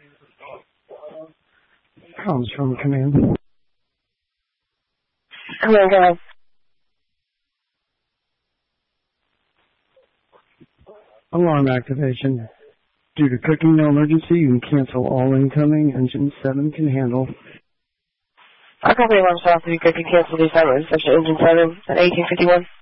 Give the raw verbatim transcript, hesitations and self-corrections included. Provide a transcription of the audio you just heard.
Comes from command. Hello, go ahead. Alarm activation. Due to cooking no emergency, you can cancel all incoming. Engine seven can handle. Our company alarm south to be cooking cancel these hours. Section engine seven at eighteen fifty-one.